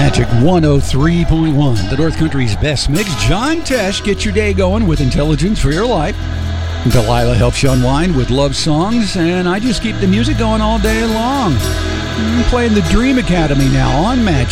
Magic 103.1, the North Country's best mix. John Tesh gets your day going with intelligence for your life. Delilah helps you unwind with love songs, and I just keep the music going all day long. I'm playing the Dream Academy now on Magic.